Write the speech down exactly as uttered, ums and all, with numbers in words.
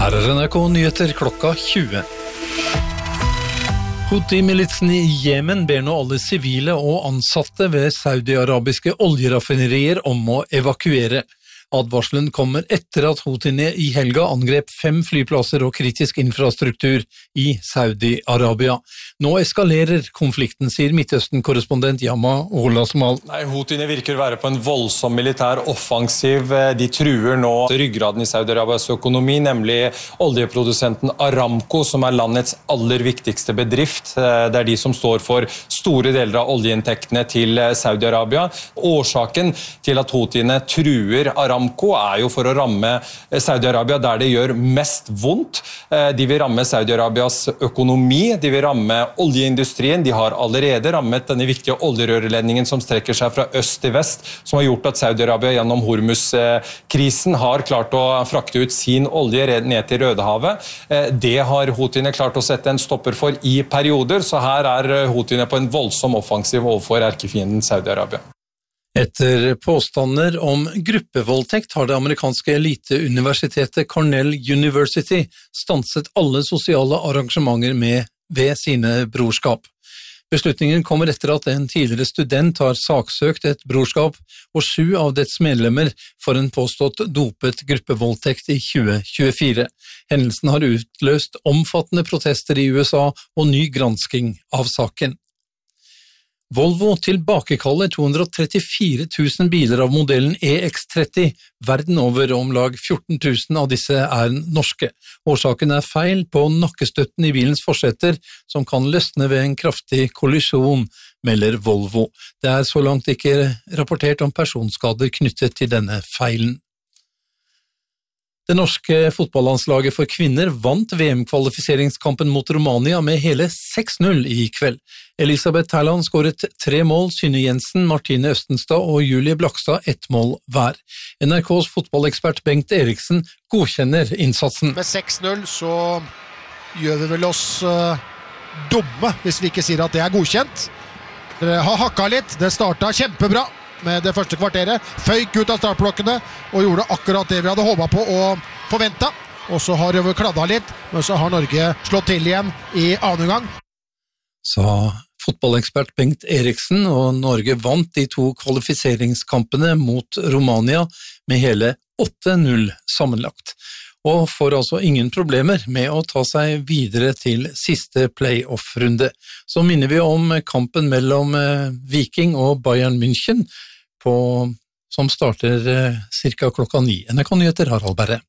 Her er N R K Nyheter klokka tjue. Houthi-militsen i Jemen ber nå alle sivile og ansatte ved saudi-arabiske oljeraffinerier om å evakuere. Advarselen kommer etter at Houthine i helga angrep fem flyplasser og kritisk infrastruktur i Saudi-Arabia. Nå eskalerer konflikten, sier Midtøsten-korrespondent Yama Olasmal. Nei, Houthine virker å være på en voldsom militær offensiv. De truer nå ryggraden i Saudi-Arabias økonomi, nemlig oljeprodusenten Aramco, som er landets aller viktigste bedrift. Det er de som står for store deler av oljeinntektene til Saudi-Arabia. Årsaken til at Houthine truer Aramco er jo for å ramme Saudi-Arabia der det gjør mest vondt. De vil ramme Saudi-Arabias økonomi, de vil ramme oljeindustrien. De har allerede rammet denne viktige oljerørledningen som strekker seg fra øst til vest, som har gjort at Saudi-Arabia gjennom Hormuz-krisen har klart å frakte ut sin olje ned til Rødehavet. Det har Houthine klart å sette en stopper for i perioder, så her er Houthine på en voldsom offensiv overfor erkefienden Saudi-Arabia. Etter påstander om gruppevoldtekt har det amerikanske eliteuniversitetet Cornell University stanset alle sosiale arrangementer med ved sine brorskap. Beslutningen kommer etter at en tidligere student har saksøkt et brorskap og sju av dets medlemmer for en påstått dopet gruppevoldtekt i tjue tjuefire. Hendelsen har utløst omfattende protester i U S A og ny gransking av saken. Volvo tilbakekaller to hundre trettifire tusen biler av modellen E X tretti verden over, om lag fjorten tusen av disse er norske. Årsaken er feil på nakkestøtten i bilens forsetter, som kan løsne ved en kraftig kollisjon, melder Volvo. Det er så langt ikke rapportert om personskader knyttet til denne feilen. Det norske fotballandslaget for kvinner vant V M-kvalifiseringskampen mot Romania med hele seks null i kveld. Elisabeth Terland skåret tre mål, Synne Jensen, Martine Østenstad og Julie Blakstad ett mål hver. N R K's fotballekspert Bengt Eriksen godkjenner innsatsen. Med seks null så gjør vi vel oss uh, dumme hvis vi ikke sier at det er godkjent. Dere har hakka litt, det startet kjempebra med det første kvarteret, føyk ut av startblokkene og gjorde akkurat det vi hadde håpet på og forventet. Og så har vi kladda litt, men så har Norge slått til igjen i annen gang. Sa fotballekspert Bengt Eriksen, og Norge vant de to kvalifiseringskampene mot Romania med hele åtte null sammenlagt. Og får altså ingen problemer med å ta seg videre til siste playoff-runde. Så minner vi om kampen mellom Viking og Bayern München, på, som starter cirka klokka ni. N R K Nyheter, Harald Berre.